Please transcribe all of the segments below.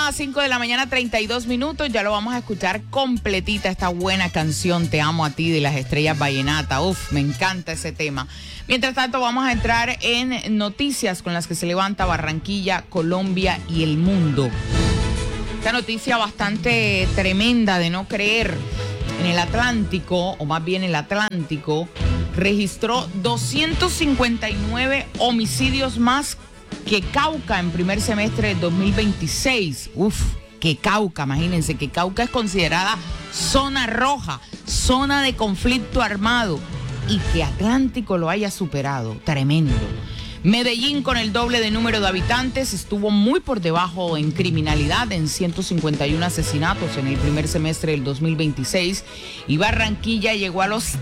las 5 de la mañana, 32 minutos. Ya lo vamos a escuchar completita, esta buena canción, Te amo a ti, de las Estrellas Vallenata. Uf, me encanta ese tema. Mientras tanto, vamos a entrar en noticias con las que se levanta Barranquilla, Colombia y el mundo. Esta noticia bastante tremenda de no creer. En el Atlántico, o más bien el Atlántico, registró 259 homicidios más que Cauca en primer semestre de 2026. Uf, que Cauca, imagínense que Cauca es considerada zona roja, zona de conflicto armado, y que Atlántico lo haya superado. Tremendo. Medellín, con el doble de número de habitantes, estuvo muy por debajo en criminalidad, en 151 asesinatos en el primer semestre del 2026, y Barranquilla llegó a los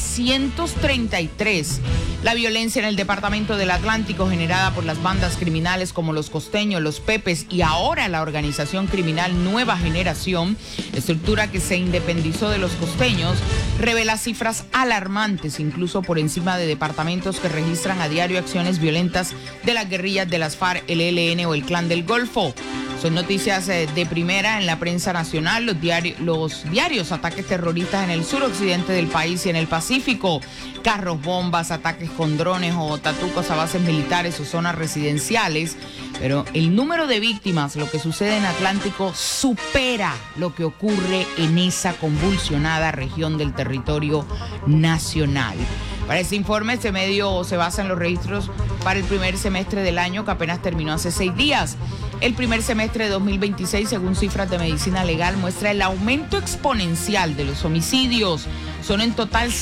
333. La violencia en el departamento del Atlántico, generada por las bandas criminales como los Costeños, los Pepes y ahora la organización criminal Nueva Generación, estructura que se independizó de los Costeños, revela cifras alarmantes, incluso por encima de departamentos que registran a diario acciones violentas de las guerrillas de las FARC, el ELN o el Clan del Golfo. Son noticias de primera en la prensa nacional, los diarios ataques terroristas en el suroccidente del país y en el Pacífico, carros bombas, ataques con drones o tatucos a bases militares o zonas residenciales. Pero el número de víctimas, lo que sucede en Atlántico, supera lo que ocurre en esa convulsionada región del territorio nacional. Para este informe, este medio se basa en los registros para el primer semestre del año, que apenas terminó hace 6 días. El primer semestre de 2026, según cifras de Medicina Legal, muestra el aumento exponencial de los homicidios. Son en total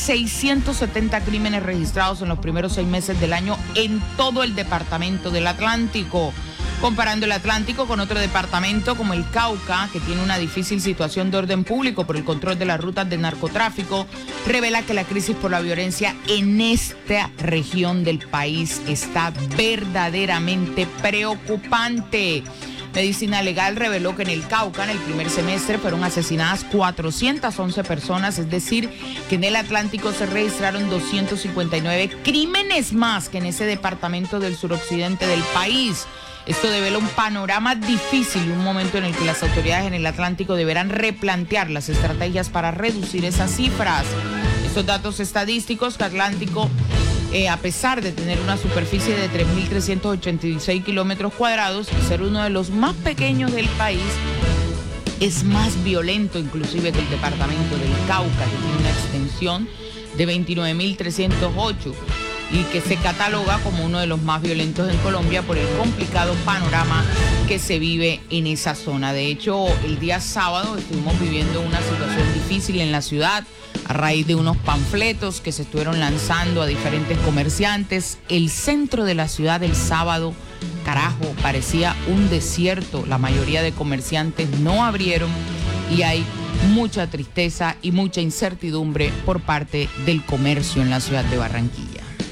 670 crímenes registrados en los primeros 6 meses del año en todo el departamento del Atlántico. Comparando el Atlántico con otro departamento como el Cauca, que tiene una difícil situación de orden público por el control de las rutas de narcotráfico, revela que la crisis por la violencia en esta región del país está verdaderamente preocupante. Medicina Legal reveló que en el Cauca, en el primer semestre, fueron asesinadas 411 personas, es decir, que en el Atlántico se registraron 259 crímenes más que en ese departamento del suroccidente del país. Esto devela un panorama difícil y un momento en el que las autoridades en el Atlántico deberán replantear las estrategias para reducir esas cifras. Estos datos estadísticos que Atlántico, a pesar de tener una superficie de 3.386 kilómetros cuadrados y ser uno de los más pequeños del país, es más violento inclusive que el departamento del Cauca, que tiene una extensión de 29.308. y que se cataloga como uno de los más violentos en Colombia por el complicado panorama que se vive en esa zona. De hecho, el día sábado estuvimos viviendo una situación difícil en la ciudad a raíz de unos panfletos que se estuvieron lanzando a diferentes comerciantes. El centro de la ciudad el sábado, carajo, parecía un desierto. La mayoría de comerciantes no abrieron y hay mucha tristeza y mucha incertidumbre por parte del comercio en la ciudad de Barranquilla.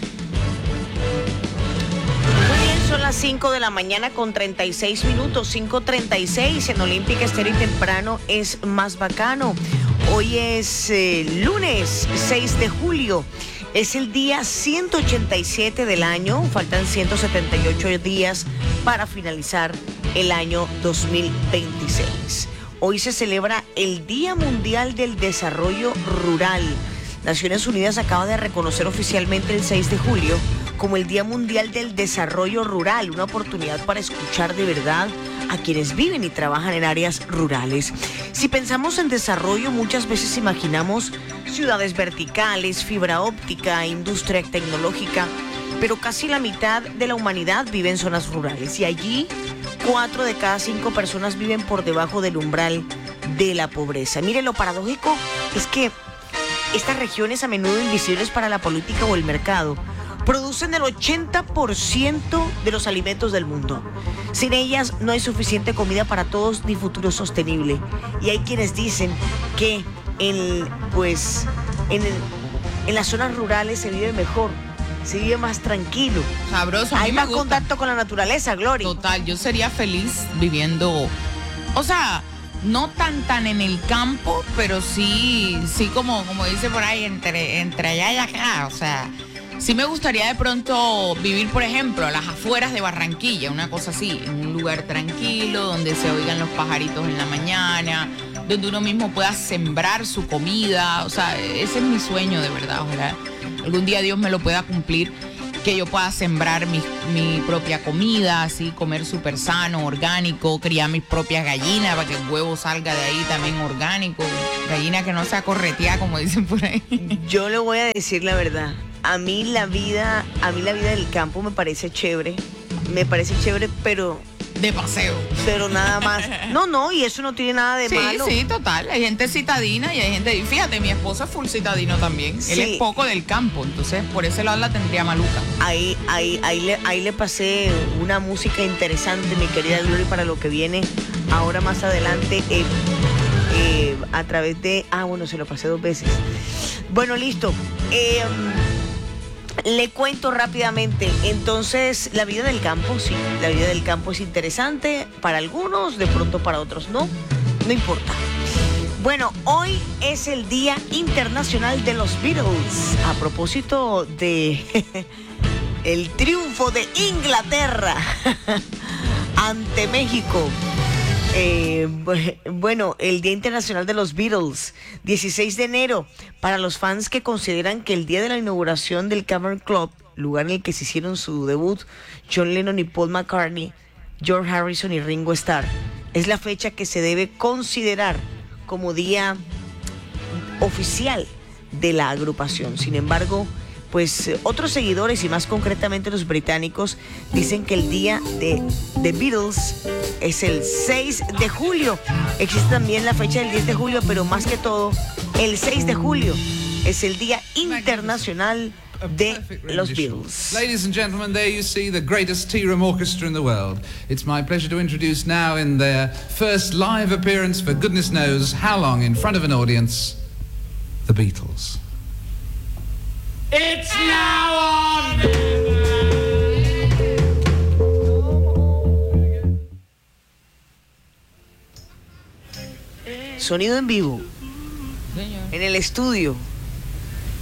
Son las 5 de la mañana con 36 minutos, 5:36 en Olímpica Estéreo y temprano es más bacano. Hoy es lunes 6 de julio, es el día 187 del año, faltan 178 días para finalizar el año 2026. Hoy se celebra el Día Mundial del Desarrollo Rural. Naciones Unidas acaba de reconocer oficialmente el 6 de julio como el Día Mundial del Desarrollo Rural, una oportunidad para escuchar de verdad a quienes viven y trabajan en áreas rurales. Si pensamos en desarrollo, muchas veces imaginamos ciudades verticales, fibra óptica, industria tecnológica, pero casi la mitad de la humanidad vive en zonas rurales y allí 4 de cada 5 personas viven por debajo del umbral de la pobreza. Mire, lo paradójico es que estas regiones, a menudo invisibles para la política o el mercado, producen el 80% de los alimentos del mundo. Sin ellas no hay suficiente comida para todos ni futuro sostenible. Y hay quienes dicen que en las zonas rurales se vive mejor, se vive más tranquilo. Sabroso. Hay más contacto con la naturaleza, Glory. Total, yo sería feliz viviendo, o sea, no tan en el campo, pero sí como dice por ahí, entre allá y acá, o sea, Sí me gustaría de pronto vivir, por ejemplo, a las afueras de Barranquilla, una cosa así, en un lugar tranquilo, donde se oigan los pajaritos en la mañana, donde uno mismo pueda sembrar su comida. O sea, ese es mi sueño de verdad. Ojalá algún día Dios me lo pueda cumplir, que yo pueda sembrar mi propia comida, así, comer súper sano, orgánico, criar mis propias gallinas para que el huevo salga de ahí también orgánico, gallina que no sea correteada, como dicen por ahí. Yo le voy a decir la verdad. A mí la vida del campo me parece chévere, pero De paseo. nada más. No, y eso no tiene nada de malo. Sí, total. Hay gente citadina y hay gente. Fíjate, mi esposo es full citadino también. Sí. Él es poco del campo, entonces por ese lado la tendría maluca. Ahí le pasé una música interesante, mi querida Glory, para lo que viene ahora más adelante a través de... bueno, se lo pasé 2 veces. Bueno, listo. Le cuento rápidamente. Entonces, la vida del campo, sí. La vida del campo es interesante para algunos, de pronto para otros no. No importa. Bueno, hoy es el Día Internacional de los Beatles. A propósito de el triunfo de Inglaterra ante México. Bueno, el Día Internacional de los Beatles, 16 de enero, para los fans que consideran que el día de la inauguración del Cavern Club, lugar en el que se hicieron su debut John Lennon y Paul McCartney, George Harrison y Ringo Starr, es la fecha que se debe considerar como día oficial de la agrupación. Sin embargo, pues otros seguidores, y más concretamente los británicos, dicen que el día de The Beatles es el 6 de julio. Existe también la fecha del 10 de julio, pero más que todo, el 6 de julio es el Día Internacional de los Beatles. Ladies and gentlemen, there you see the greatest tea room orchestra in the world. It's my pleasure to introduce now, in their first live appearance for goodness knows how long in front of an audience, the Beatles. It's now on. Sonido en vivo, Señor. en el estudio.